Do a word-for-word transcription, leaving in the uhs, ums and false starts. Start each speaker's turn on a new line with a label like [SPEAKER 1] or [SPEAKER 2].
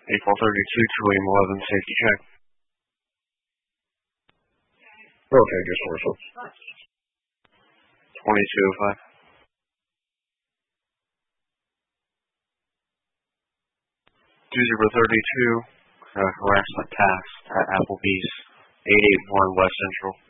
[SPEAKER 1] April thirty-two to William eleven, safety check.
[SPEAKER 2] Okay, just Warsaw.
[SPEAKER 1] twenty-two oh five. two zero thirty-two, uh, harassment task at Applebee's, eight eight one West Central.